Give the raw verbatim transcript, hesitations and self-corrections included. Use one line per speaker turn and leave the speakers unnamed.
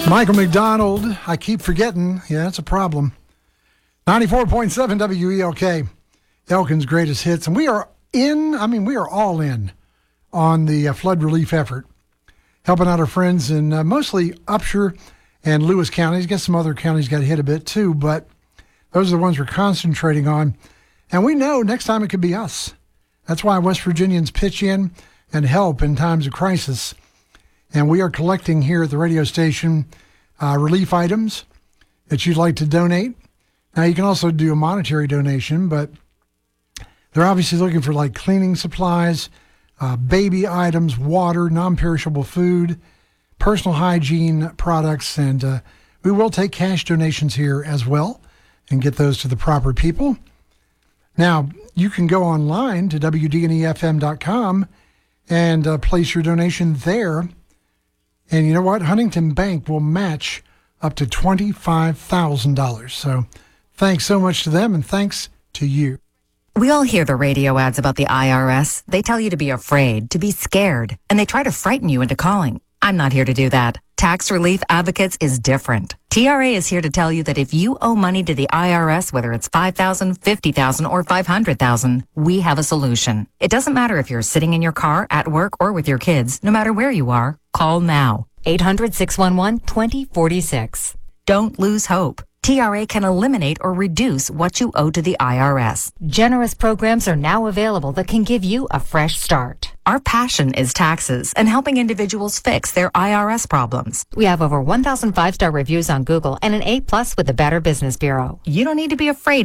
Michael McDonald, I keep forgetting. Yeah, it's a problem. ninety-four point seven W E L K, Elkin's greatest hits. And we are in, I mean, we are all in on the uh, flood relief effort, helping out our friends in uh, mostly Upshur and Lewis counties. Guess some other counties got hit a bit too, but those are the ones we're concentrating on. And we know next time it could be us. That's why West Virginians pitch in and help in times of crisis. And we are collecting here at the radio station uh, relief items that you'd like to donate. Now, you can also do a monetary donation, but they're obviously looking for like cleaning supplies, uh, baby items, water, non-perishable food, personal hygiene products, and uh, we will take cash donations here as well and get those to the proper people. Now, you can go online to W D N E F M dot com and uh, place your donation there. And you know what? Huntington Bank will match up to twenty-five thousand dollars. So thanks so much to them, and thanks to you.
We all hear the radio ads about the I R S. They tell you to be afraid, to be scared, and they try to frighten you into calling. I'm not here to do that. Tax Relief Advocates is different. T R A is here to tell you that if you owe money to the I R S, whether it's five thousand dollars, fifty thousand dollars, or five hundred thousand dollars, we have a solution. It doesn't matter if you're sitting in your car, at work, or with your kids. No matter where you are, call now. eight hundred, six one one, two zero four six. Don't lose hope. T R A can eliminate or reduce what you owe to the I R S.
Generous programs are now available that can give you a fresh start.
Our passion is taxes and helping individuals fix their I R S problems.
We have over one thousand five-star reviews on Google and an A plus with the Better Business Bureau.
You don't need to be afraid